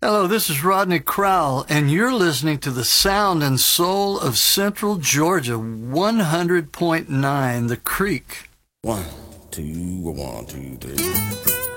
Hello, this is Rodney Crowell, and you're listening to the sound and soul of Central Georgia, 100.9 The Creek. 1, 2, 1, 2, 3.